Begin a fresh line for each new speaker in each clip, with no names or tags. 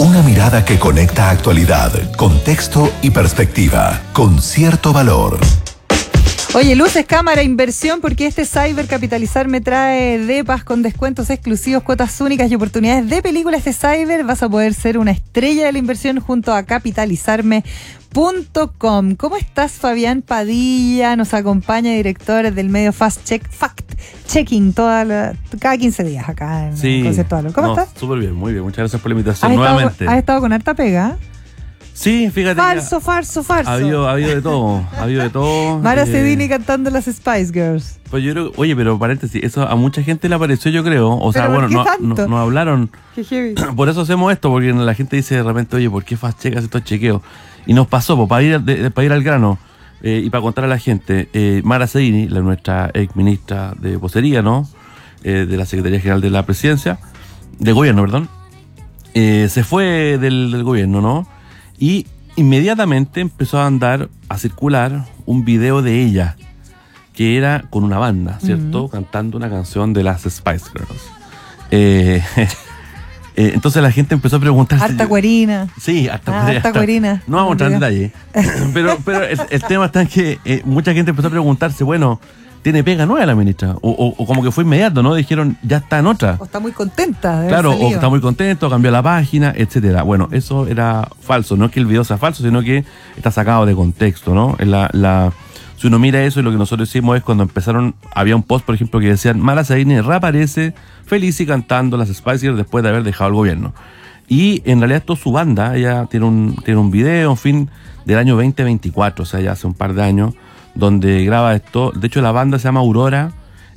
Una mirada que conecta actualidad, contexto y perspectiva, con cierto valor.
Oye, luces, cámara, inversión, porque este Cyber Capitalizar me trae depas con descuentos exclusivos, cuotas únicas y oportunidades de película. Este Cyber vas a poder ser una estrella de la inversión junto a capitalizarme.com. ¿Cómo estás, Fabián Padilla? Nos acompaña, director del medio Fact Checking, cada 15 días acá en Conceptual. ¿Cómo estás?
Súper bien, muy bien. Muchas gracias por la invitación nuevamente.
¿Has estado con harta pega?
Sí, fíjate.
Falso.
Ha habido de todo.
Mara Sedini cantando las Spice Girls.
Pues yo creo, oye, pero paréntesis, eso a mucha gente le apareció, yo creo. O sea, bueno, no hablaron. Por eso hacemos esto, porque la gente dice de repente, oye, ¿por qué Fact Check hace estos chequeos? Y nos pasó, pues, para ir al grano y para contar a la gente, Mara Sedini, nuestra ex ministra de Vocería, ¿no? De la Secretaría General de la Presidencia, del Gobierno, perdón, se fue del gobierno, ¿no? Y inmediatamente empezó a circular un video de ella, que era con una banda, ¿cierto? Cantando una canción de las Spice Girls. Entonces la gente empezó a preguntarse...
Harta cuerina.
Sí, harta cuerina. No vamos a entrar en detalle. Pero el tema está en que mucha gente empezó a preguntarse, bueno, ¿tiene pega nueva la ministra? O como que fue inmediato, ¿no? Dijeron, ya está en otra.
O está muy contenta.
Claro, o está muy contento, cambió la página, etcétera. Bueno, eso era falso. No es que el video sea falso, sino que está sacado de contexto, ¿no? Si uno mira eso, y lo que nosotros hicimos es cuando empezaron, había un post, por ejemplo, que decían, Mara Sedini reaparece feliz y cantando las Spice Girls después de haber dejado el gobierno. Y en realidad esto es su banda, ella tiene un video, en fin, del año 2024, o sea, ya hace un par de años, donde graba esto. De hecho, la banda se llama Aurora,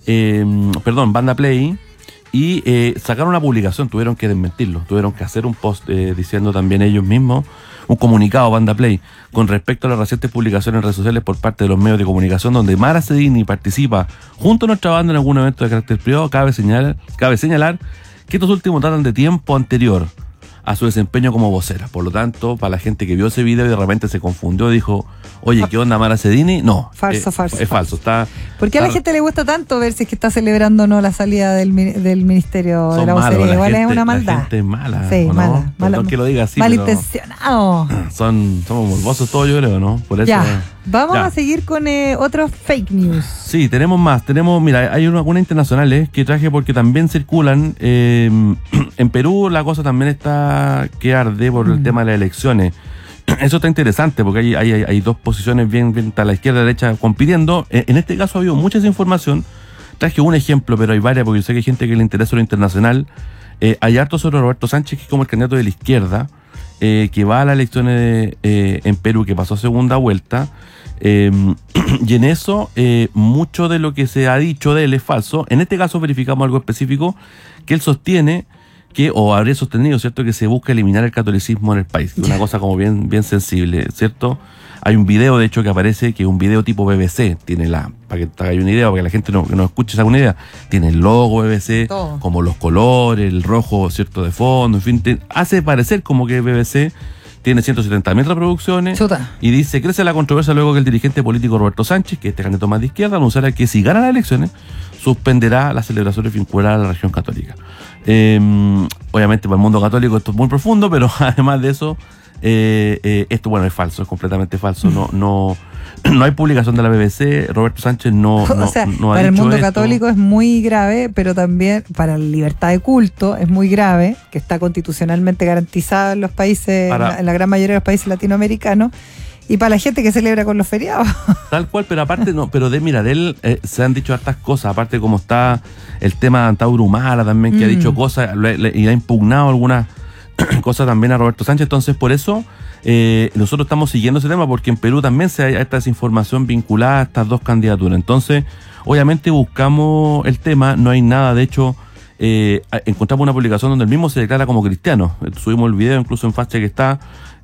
Banda Play, y sacaron una publicación, tuvieron que desmentirlo, tuvieron que hacer un post diciendo también ellos mismos, un comunicado, Banda Play, con respecto a las recientes publicaciones en redes sociales por parte de los medios de comunicación, donde Mara Sedini participa junto a nuestra banda en algún evento de carácter privado. Cabe señalar que estos últimos datan de tiempo anterior a su desempeño como vocera. Por lo tanto, para la gente que vio ese video y de repente se confundió, dijo, oye, ¿qué onda Mara Sedini? No,
falso.
Es falso.
¿Por qué a la gente le gusta tanto ver si es que está celebrando o no la salida del Ministerio de la Vocería? Igual es una maldad.
La gente es mala.
Sí, mala.
Perdón que lo diga así,
malintencionado.
Somos morbosos todos, yo creo, ¿no? Por eso.
Vamos a seguir con otros fake news.
Sí, tenemos más. Mira, hay algunas internacionales que traje porque también circulan. En Perú la cosa también está que arde por el tema de las elecciones. Eso está interesante porque hay dos posiciones bien a la izquierda y a la derecha compitiendo. En este caso ha habido mucha desinformación. Traje un ejemplo, pero hay varias porque yo sé que hay gente que le interesa lo internacional. Hay harto sobre Roberto Sánchez, que es como el candidato de la izquierda, que va a las elecciones en Perú, que pasó segunda vuelta. Y en eso mucho de lo que se ha dicho de él es falso. En este caso verificamos algo específico que él sostiene o habría sostenido, ¿cierto?, que se busca eliminar el catolicismo en el país. Una cosa como bien sensible, ¿cierto? Hay un video, de hecho, que aparece, que es un video tipo BBC. Tiene para que te hagas una idea, para que la gente que nos escuche se haga una idea, tiene el logo BBC, todo, como los colores, el rojo, ¿cierto?, de fondo, en fin, hace parecer como que BBC tiene 170.000 reproducciones. Y dice, crece la controversia luego que el dirigente político Roberto Sánchez, que es este candidato más de izquierda, anunciará que si gana las elecciones, suspenderá las celebraciones vinculadas a la religión católica. Obviamente para el mundo católico esto es muy profundo, pero además de eso, esto, bueno, es falso, es completamente falso. No hay publicación de la BBC. Roberto Sánchez no ha dicho esto.
Para el mundo católico es muy grave, pero también para la libertad de culto es muy grave, que está constitucionalmente garantizada en los países, en la gran mayoría de los países latinoamericanos, y para la gente que celebra con los feriados. Tal cual, pero aparte de él se han dicho hartas cosas, aparte como está el tema de Antauro Humala también, que ha dicho cosas y ha impugnado algunas cosas también a Roberto Sánchez. Entonces, por eso nosotros estamos siguiendo ese tema, porque en Perú también se hay esta desinformación vinculada a estas dos candidaturas. Entonces, obviamente buscamos el tema, no hay nada, de hecho, encontramos una publicación donde él mismo se declara como cristiano. Subimos el video incluso en Facha que está,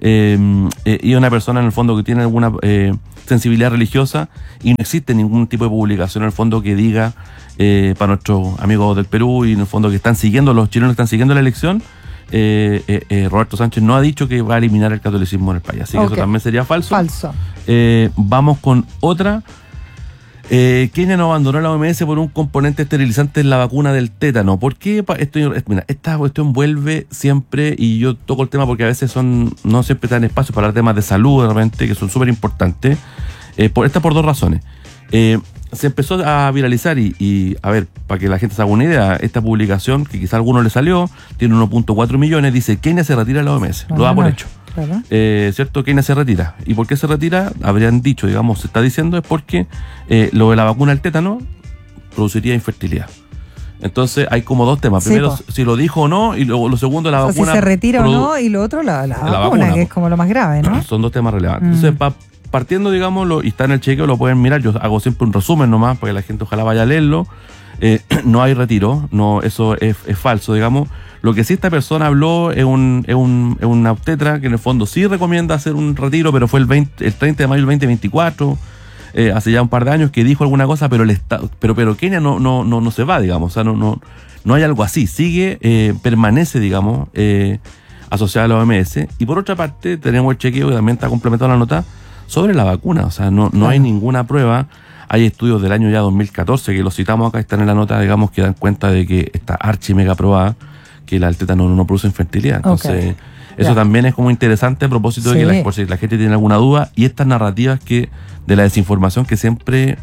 y una persona en el fondo que tiene alguna sensibilidad religiosa, y no existe ningún tipo de publicación en el fondo que diga, para nuestros amigos del Perú y en el fondo que están siguiendo, los chilenos que están siguiendo la elección, Roberto Sánchez no ha dicho que va a eliminar el catolicismo en el país, así que eso también sería falso. Vamos con otra.
Kenia no abandonó la OMS por un componente esterilizante en la vacuna del tétano. ¿Por qué? Mira, esta cuestión vuelve siempre, y yo toco el tema porque a veces no siempre dan espacio para temas de salud, realmente, que son súper importantes. Por dos razones. Se empezó a viralizar y a ver, para que la gente se haga una idea, esta publicación, que quizá a alguno le salió, tiene 1.4 millones, dice: Kenia se retira de la OMS. Lo da por hecho.
Claro.
¿Cierto? Kenia se retira. ¿Y por qué se retira? Habrían dicho, digamos, se está diciendo, es porque lo de la vacuna del tétano produciría infertilidad. Entonces hay como dos temas. Primero, si lo dijo o no, y lo segundo, la vacuna.
Si se retira o no, y lo otro, la vacuna, que es como lo más grave, ¿no?
Son dos temas relevantes. Entonces, partiendo, digamos, y está en el chequeo, lo pueden mirar. Yo hago siempre un resumen nomás, para que la gente ojalá vaya a leerlo. No hay retiro, no, eso es falso, digamos. Lo que sí esta persona habló es una obstetra que en el fondo sí recomienda hacer un retiro, pero fue el 30 de mayo del 2024, hace ya un par de años, que dijo alguna cosa, pero Kenia no se va, digamos, o sea, no hay algo así, sigue, permanece, digamos, asociada a la OMS. Y por otra parte tenemos el chequeo, que también está complementado la nota, sobre la vacuna, o sea, no hay ninguna prueba. Hay estudios del año ya 2014 que los citamos acá, están en la nota, digamos, que dan cuenta de que está archi mega probada que el tétano no produce infertilidad. Entonces, eso también es como interesante a propósito de que por si la gente tiene alguna duda, y estas narrativas de la desinformación que siempre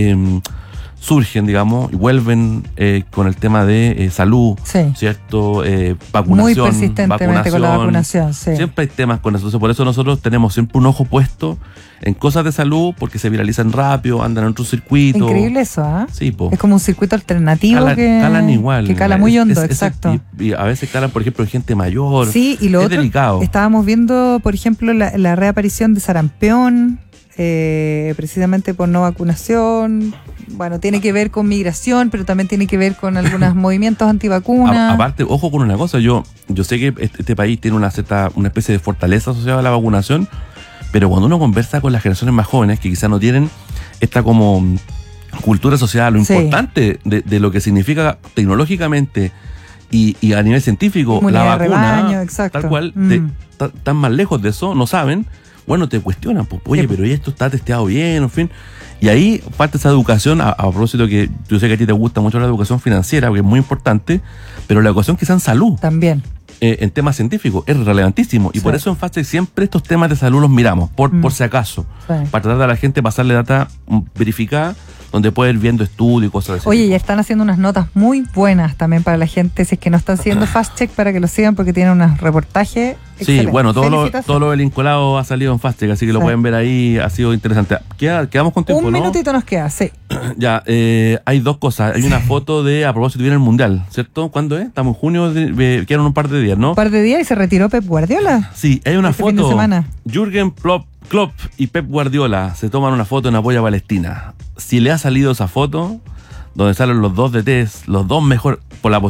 surgen, digamos, y vuelven con el tema de salud, ¿cierto? Vacunación,
muy persistentemente con la vacunación,
siempre hay temas con eso. Entonces, por eso nosotros tenemos siempre un ojo puesto en cosas de salud, porque se viralizan rápido, andan en otro circuito.
Increíble eso, ¿ah?
Sí,
es como un circuito alternativo
calan igual.
Que cala muy hondo, exacto.
Y a veces calan, por ejemplo, en gente mayor.
Sí, y lo otro,
delicado.
Estábamos viendo, por ejemplo, la reaparición de sarampión, precisamente por no vacunación. Bueno, tiene que ver con migración, pero también tiene que ver con algunos movimientos antivacunas.
Aparte, ojo con una cosa, yo sé que este país tiene una especie de fortaleza asociada a la vacunación, pero cuando uno conversa con las generaciones más jóvenes, que quizás no tienen esta como cultura social, lo importante de lo que significa tecnológicamente y a nivel científico la vacuna,
rebaño,
tal cual, están más lejos de eso, no saben. Bueno, te cuestionan, pues, oye, pero ¿y esto está testeado bien? En fin. Y ahí parte esa educación, a propósito que yo sé que a ti te gusta mucho la educación financiera, porque es muy importante, pero la educación quizá en salud.
También.
En temas científicos, es relevantísimo. Y por eso en FastCheck siempre estos temas de salud los miramos, por si acaso. Para tratar de a la gente pasarle data verificada, donde puede ir viendo estudios y cosas así.
Oye, ya están haciendo unas notas muy buenas también para la gente, si es que no están siguiendo FastCheck, para que lo sigan, porque tienen unos reportajes excelentes.
Sí, bueno, todo lo del Incolado ha salido en FastCheck, así que lo pueden ver ahí, ha sido interesante. Quedamos con tiempo,
Un minutito nos queda, sí.
Ya, hay dos cosas. Hay una foto a propósito, viene el Mundial, ¿cierto? ¿Cuándo es? Estamos en junio, quedan un par de días, ¿no?
Un par de días y se retiró Pep Guardiola.
Sí, hay una foto.
Fin de semana.
Jürgen Klopp y Pep Guardiola se toman una foto en apoyo a Palestina. Si le ha salido esa foto, donde salen los dos DTs, los dos mejores,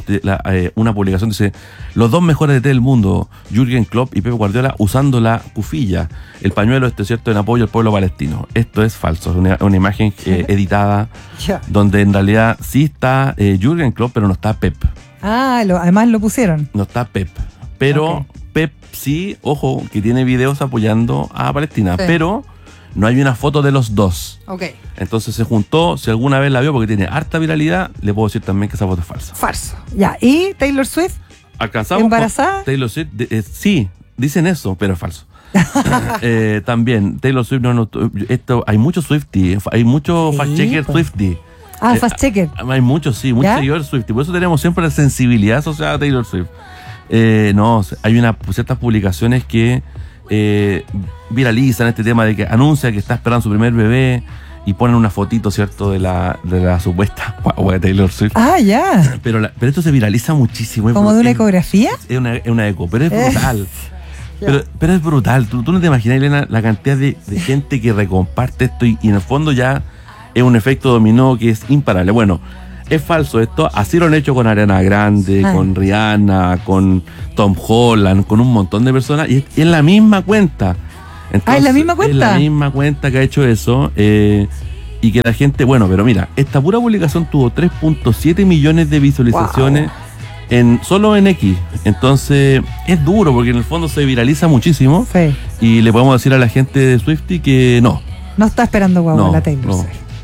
una publicación dice, los dos mejores DT del mundo, Jürgen Klopp y Pep Guardiola, usando la cufilla, el pañuelo ¿cierto?, en apoyo al pueblo palestino. Esto es falso, es una imagen editada, donde en realidad sí está Jürgen Klopp, pero no está Pep.
Además lo pusieron.
No está Pep, pero Pep sí, ojo, que tiene videos apoyando a Palestina, pero no hay una foto de los dos. Entonces se juntó, si alguna vez la vio, porque tiene harta viralidad, le puedo decir también que esa foto es falsa.
Falso. Ya, ¿y Taylor Swift?
¿Alcanzamos?
¿Embarazada?
Taylor Swift, sí, dicen eso, pero es falso. También, Taylor Swift, hay muchos Swiftie, hay muchos fact-checker Swiftie.
Fact-checker.
Hay muchos seguidores Swiftie, por eso tenemos siempre la sensibilidad asociada a Taylor Swift. Hay ciertas publicaciones que viralizan este tema de que anuncia que está esperando su primer bebé y ponen una fotito, ¿cierto?, de la supuesta guagua de Taylor Swift. Pero esto se viraliza muchísimo.
¿Como de una ecografía?
Es una eco, pero es brutal. Pero es brutal. Tú no te imaginas, Elena, la cantidad de gente que recomparte esto y en el fondo ya es un efecto dominó que es imparable. Bueno, es falso esto, así lo han hecho con Ariana Grande, con Rihanna, con Tom Holland, con un montón de personas, y es la misma cuenta. Entonces,
¿es la misma cuenta?
Es la misma cuenta que ha hecho eso, y que la gente, pero mira, esta pura publicación tuvo 3.7 millones de visualizaciones solo en X. Entonces es duro, porque en el fondo se viraliza muchísimo, y le podemos decir a la gente de Swiftie que no
está esperando guagua la Taylor Swift.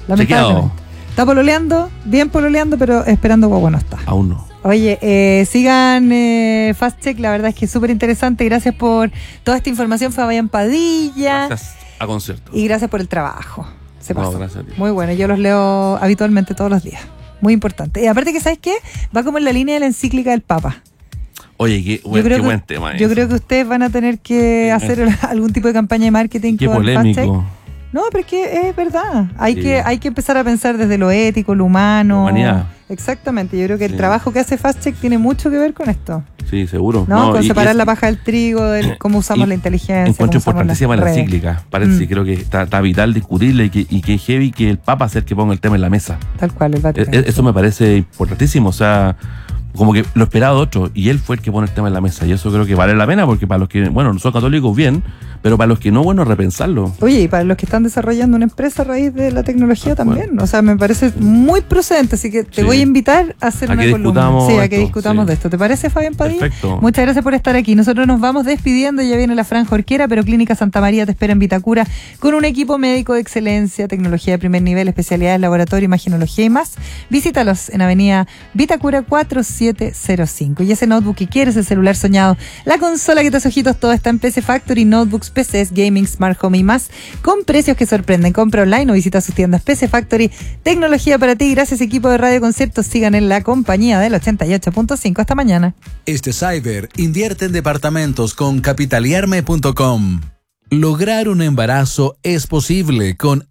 Lamentablemente. Está pololeando, bien pololeando, pero esperando guagua no está.
Aún no.
Oye, sigan Fast Check, la verdad es que es súper interesante. Gracias por toda esta información, Fabián Padilla.
Gracias a Concierto.
Y gracias por el trabajo. Se pasó.
No, gracias a ti.
Muy bueno, yo los leo habitualmente todos los días. Muy importante. Y aparte que, ¿sabes qué? Va como en la línea de la encíclica del Papa.
Oye, qué buen tema.
Yo creo que ustedes van a tener que hacer algún tipo de campaña de marketing
qué
con
polémico.
Fast Check. No, pero es que es verdad. Hay que empezar a pensar desde lo ético, lo humano.
Humanidad.
Exactamente. Yo creo que el trabajo que hace Fast Check tiene mucho que ver con esto.
Sí, seguro.
¿No? Con separar la paja del trigo, cómo usamos la inteligencia.
Encuentro importantísima la encíclica. Parece, creo que está vital discutirla y que es heavy que el Papa sea el que ponga el tema en la mesa.
Tal cual, el Vaticano.
Eso me parece importantísimo. O sea, como que lo esperaba otro y él fue el que pone el tema en la mesa. Y eso creo que vale la pena porque para los que, no son católicos, bien, pero para los que no, repensarlo.
Oye, y para los que están desarrollando una empresa a raíz de la tecnología también. O sea, me parece muy procedente, así que te voy a invitar a hacer una columna. Sí, a que discutamos de esto. ¿Te parece, Fabián Padilla?
Perfecto.
Muchas gracias por estar aquí. Nosotros nos vamos despidiendo, ya viene la franja horquera, pero Clínica Santa María te espera en Vitacura con un equipo médico de excelencia, tecnología de primer nivel, especialidades, laboratorio, imagenología y más. Visítalos en Avenida Vitacura 4705. Y ese notebook que quieres, el celular soñado, la consola que te hace ojitos, todo está en PC Factory, notebooks, PCs, gaming, smart home y más, con precios que sorprenden. Compra online o visita sus tiendas. PC Factory, tecnología para ti. Gracias, equipo de Radio Conciertos. Sigan en la compañía del 88.5. Hasta mañana.
Este Cyber invierte en departamentos con capitaliarme.com. Lograr un embarazo es posible con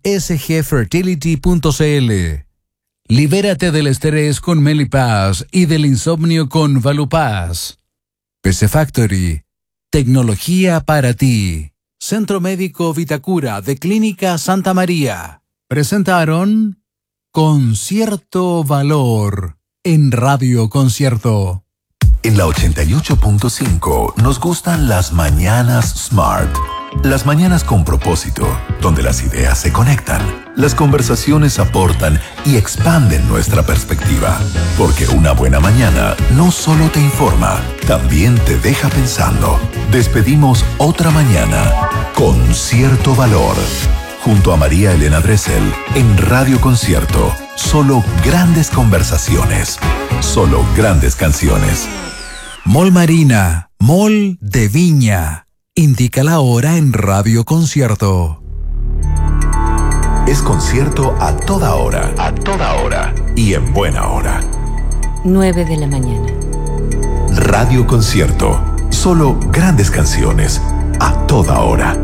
sgfertility.cl. Libérate del estrés con Melipaz y del insomnio con Valupaz. PC Factory, tecnología para ti. Centro Médico Vitacura de Clínica Santa María. Presentaron Concierto Valor en Radio Concierto.
En la 88.5 nos gustan las mañanas Smart. Las mañanas con propósito, donde las ideas se conectan, las conversaciones aportan y expanden nuestra perspectiva. Porque una buena mañana no solo te informa, también te deja pensando. Despedimos otra mañana con cierto valor. Junto a María Elena Dressel en Radio Concierto. Solo grandes conversaciones. Solo grandes canciones.
Mall Marina, Mall de Viña. Indica la hora en Radio Concierto.
Es concierto a toda hora. A toda hora. Y en buena hora.
9 de la mañana.
Radio Concierto. Solo grandes canciones. A toda hora.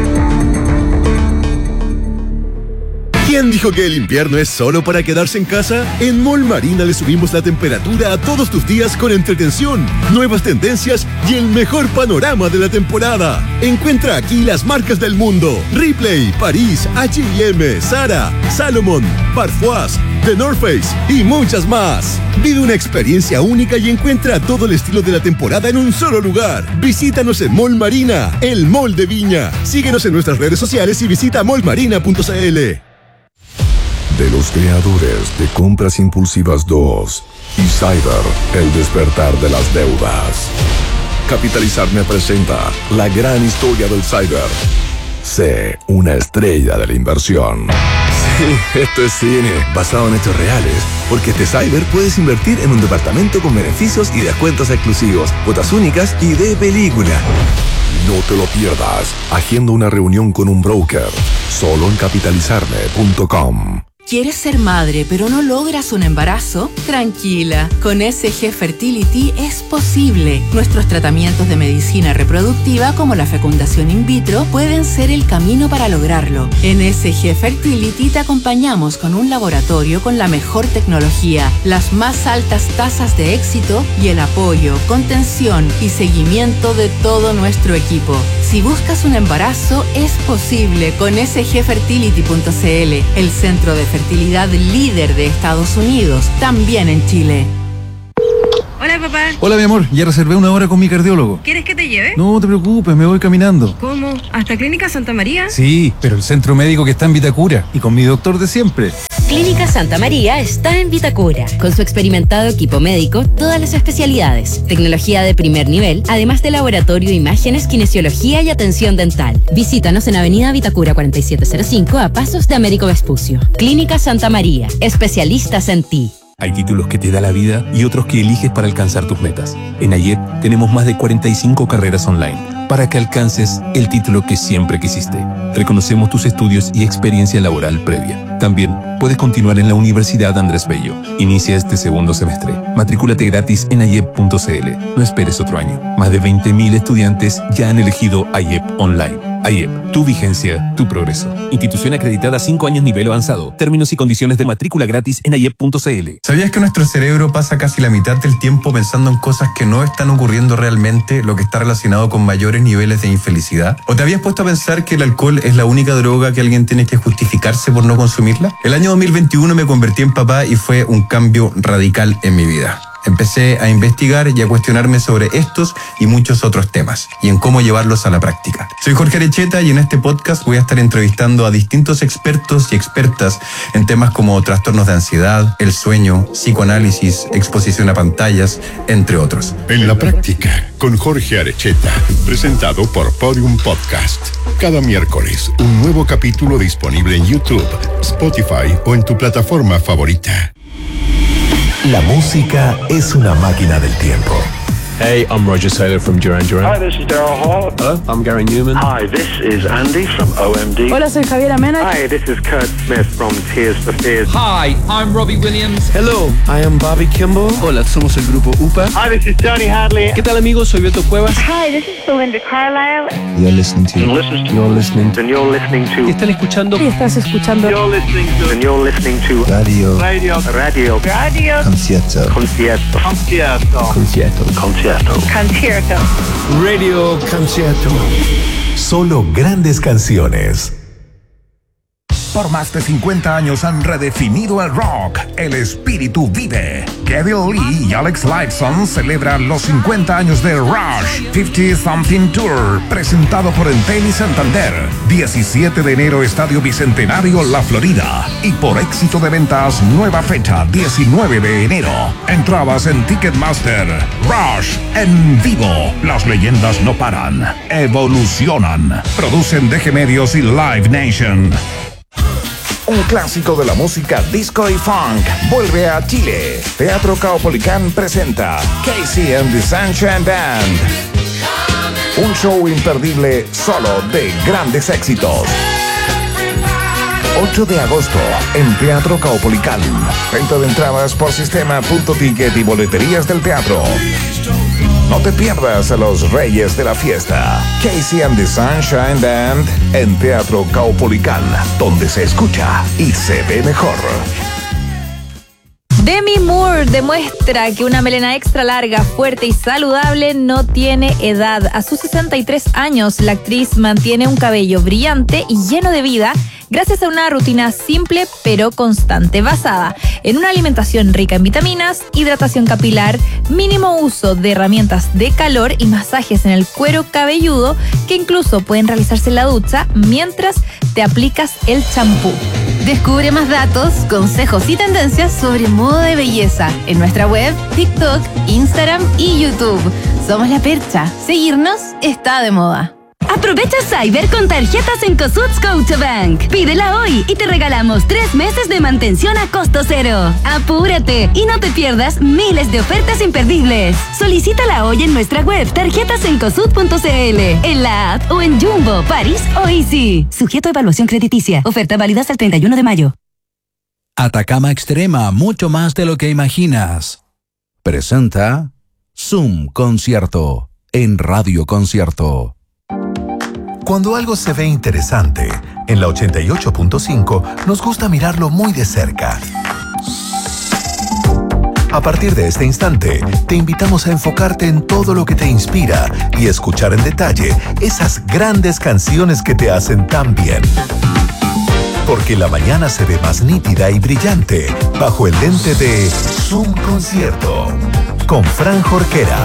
¿Quién dijo que el invierno es solo para quedarse en casa? En Mall Marina le subimos la temperatura a todos tus días con entretención, nuevas tendencias y el mejor panorama de la temporada. Encuentra aquí las marcas del mundo: Ripley, París, H&M, Zara, Salomon, Parfois, The North Face y muchas más. Vive una experiencia única y encuentra todo el estilo de la temporada en un solo lugar. Visítanos en Mall Marina, el Mall de Viña. Síguenos en nuestras redes sociales y visita mallmarina.cl.
De los creadores de Compras Impulsivas 2 y Cyber, el despertar de las deudas. Capitalizarme presenta la gran historia del Cyber. Sé una estrella de la inversión. Sí, esto es cine, basado en hechos reales. Porque este Cyber puedes invertir en un departamento con beneficios y descuentos exclusivos, cuotas únicas y de película. No te lo pierdas. Agenda una reunión con un broker. Solo en capitalizarme.com.
¿Quieres ser madre pero no logras un embarazo? Tranquila, con SG Fertility es posible. Nuestros tratamientos de medicina reproductiva como la fecundación in vitro pueden ser el camino para lograrlo. En SG Fertility te acompañamos con un laboratorio con la mejor tecnología, las más altas tasas de éxito y el apoyo, contención y seguimiento de todo nuestro equipo. Si buscas un embarazo, es posible con sgfertility.cl, el centro de fertilidad líder de Estados Unidos, también en Chile.
Hola, papá.
Hola, mi amor. Ya reservé una hora con mi cardiólogo.
¿Quieres que te lleve?
No te preocupes, me voy caminando.
¿Cómo? ¿Hasta Clínica Santa María?
Sí, pero el centro médico que está en Vitacura y con mi doctor de siempre.
Clínica Santa María está en Vitacura. Con su experimentado equipo médico, todas las especialidades, tecnología de primer nivel, además de laboratorio, imágenes, kinesiología y atención dental. Visítanos en Avenida Vitacura 4705 a pasos de Américo Vespucio. Clínica Santa María, especialistas en ti.
Hay títulos que te da la vida y otros que eliges para alcanzar tus metas. En AYEP tenemos más de 45 carreras online para que alcances el título que siempre quisiste. Reconocemos tus estudios y experiencia laboral previa. También puedes continuar en la Universidad Andrés Bello. Inicia este segundo semestre. Matrículate gratis en ayep.cl. No esperes otro año. Más de 20.000 estudiantes ya han elegido AYEP Online. AYEP, tu vigencia, tu progreso. Institución acreditada 5 años nivel avanzado. Términos y condiciones de matrícula gratis en ayep.cl.
¿Sabías que nuestro cerebro pasa casi la mitad del tiempo pensando en cosas que no están ocurriendo realmente, lo que está relacionado con mayores niveles de infelicidad? ¿O te habías puesto a pensar que el alcohol es la única droga que alguien tiene que justificarse por no consumirla? El año 2021 me convertí en papá y fue un cambio radical en mi vida. Empecé a investigar y a cuestionarme sobre estos y muchos otros temas y en cómo llevarlos a la práctica. Soy Jorge Arecheta y en este podcast voy a estar entrevistando a distintos expertos y expertas en temas como trastornos de ansiedad, el sueño, psicoanálisis, exposición a pantallas, entre otros.
En la práctica, con Jorge Arecheta, presentado por Podium Podcast. Cada miércoles, un nuevo capítulo disponible en YouTube, Spotify o en tu plataforma favorita.
La música es una máquina del tiempo.
Hey, I'm Roger Taylor from Duran Duran.
Hi, this is Daryl Hall.
Hello, I'm Gary Newman.
Hi, this is Andy from OMD.
Hola, soy Javiera Mena.
Hi, this is Kurt Smith from Tears for Fears.
Hi, I'm Robbie Williams.
Hello, I am Bobby Kimball.
Hola, somos el grupo UPA.
Hi, this is Tony Hadley.
¿Qué tal, amigos? Soy Beto Cuevas.
Hi, this is Belinda Carlisle.
You're listening to.
Están
escuchando. Y estás escuchando.
You're listening to. And you're listening to.
Radio.
Concierto.
Radio Concierto. Solo grandes canciones.
Por más de 50 años han redefinido el rock. El espíritu vive. Geddy Lee y Alex Lifeson celebran los 50 años de Rush 50 Something Tour, presentado por Entel y Santander. 17 de enero, Estadio Bicentenario, La Florida. Y por éxito de ventas, nueva fecha, 19 de enero. Entradas en Ticketmaster. Rush en vivo. Las leyendas no paran. Evolucionan. Producen DG Medios y Live Nation. Un clásico de la música disco y funk vuelve a Chile. Teatro Caupolicán presenta Casey and the Sunshine Band. Un show imperdible solo de grandes éxitos. 8 de agosto en Teatro Caupolicán. Venta de entradas por sistema.ticket y boleterías del teatro. No te pierdas a los reyes de la fiesta. Casey and the Sunshine Band en Teatro Caupolicán, donde se escucha y se ve mejor.
Demi Moore demuestra que una melena extra larga, fuerte y saludable no tiene edad. A sus 63 años, la actriz mantiene un cabello brillante y lleno de vida gracias a una rutina simple pero constante, basada en una alimentación rica en vitaminas, hidratación capilar, mínimo uso de herramientas de calor y masajes en el cuero cabelludo que incluso pueden realizarse en la ducha mientras te aplicas el champú. Descubre más datos, consejos y tendencias sobre moda de belleza en nuestra web, TikTok, Instagram y YouTube. Somos La Percha. Seguirnos está de moda.
Aprovecha Cyber con tarjetas en Cosud Scotiabank. Pídela hoy y te regalamos 3 meses de mantención a costo cero. Apúrate y no te pierdas miles de ofertas imperdibles. Solicítala hoy en nuestra web tarjetasencosud.cl, en la app o en Jumbo, París o Easy. Sujeto a evaluación crediticia. Oferta válida hasta el 31 de mayo.
Atacama Extrema, mucho más de lo que imaginas. Presenta Zoom Concierto en Radio Concierto.
Cuando algo se ve interesante, en la 88.5 nos gusta mirarlo muy de cerca. A partir de este instante, te invitamos a enfocarte en todo lo que te inspira y escuchar en detalle esas grandes canciones que te hacen tan bien. Porque la mañana se ve más nítida y brillante bajo el lente de Zoom Concierto. con Fran Jorquera.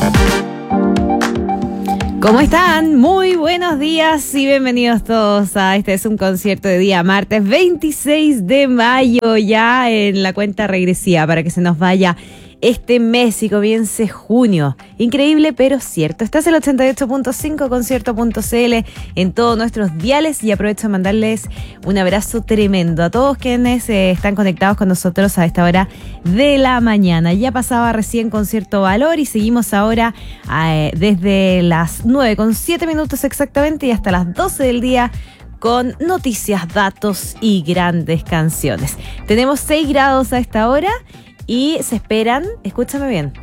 ¿Cómo están? Muy buenos días y bienvenidos todos a este es un concierto de día martes 26 de mayo, ya en la cuenta regresiva para que se nos vaya este mes y comience junio. Increíble pero cierto. Estás el 88.5 concierto.cl en todos nuestros diales y aprovecho de mandarles un abrazo tremendo a todos quienes están conectados con nosotros a esta hora de la mañana. Ya pasaba recién Concierto Valor y seguimos ahora desde las 9:07 exactamente y hasta las 12 del día con noticias, datos y grandes canciones. Tenemos 6 grados a esta hora y se esperan, escúchame bien,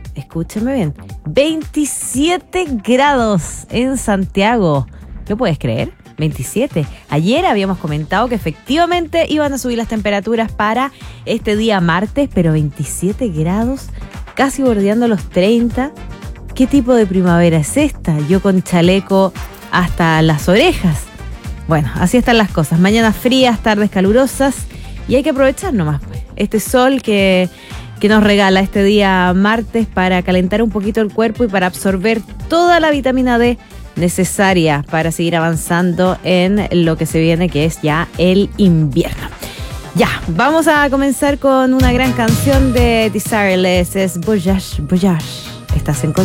27 grados en Santiago. ¿Lo puedes creer? 27. Ayer habíamos comentado que efectivamente iban a subir las temperaturas para este día martes, pero 27 grados, casi bordeando los 30. ¿Qué tipo de primavera es esta? Yo con chaleco hasta las orejas. Bueno, así están las cosas. Mañanas frías, tardes calurosas y hay que aprovechar nomás pues, este sol que nos regala este día martes para calentar un poquito el cuerpo y para absorber toda la vitamina D necesaria para seguir avanzando en lo que se viene, que es ya el invierno. Ya, vamos a comenzar con una gran canción de Desireless, es Voyage, Voyage. Estás en